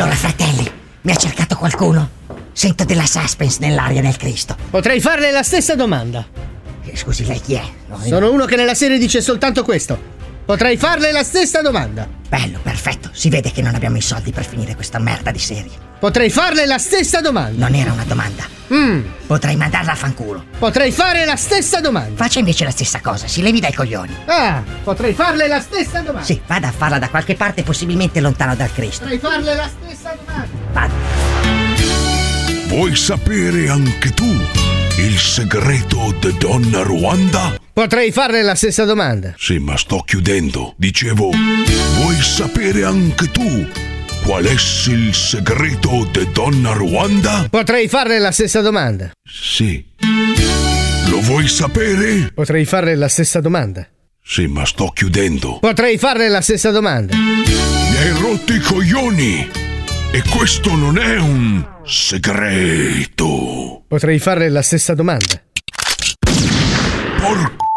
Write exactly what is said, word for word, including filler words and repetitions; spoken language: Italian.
Allora, fratelli, mi ha cercato qualcuno? Sento della suspense nell'aria del Cristo. Potrei farle la stessa domanda. Eh, Scusi, lei chi è? No, io- Sono uno che nella serie dice soltanto questo. Potrei farle la stessa domanda. Bello, perfetto. Si vede che non abbiamo i soldi per finire questa merda di serie. Potrei farle la stessa domanda. Non era una domanda. Mm. Potrei mandarla a fanculo. Potrei fare la stessa domanda. Faccia invece la stessa cosa, si levi dai coglioni. Ah, potrei farle la stessa domanda. Sì, vada a farla da qualche parte, possibilmente lontano dal Cristo. Potrei farle la stessa domanda. Vada. Vuoi sapere anche tu il segreto di Donna Ruanda? Potrei farle la stessa domanda. Sì, ma sto chiudendo. Dicevo, vuoi sapere anche tu qual è il segreto di Donna Ruanda? Potrei farle la stessa domanda. Sì. Lo vuoi sapere? Potrei farle la stessa domanda. Sì, ma sto chiudendo. Potrei farle la stessa domanda. Mi hai rotto i coglioni! E questo non è un segreto. Potrei farle la stessa domanda. Porco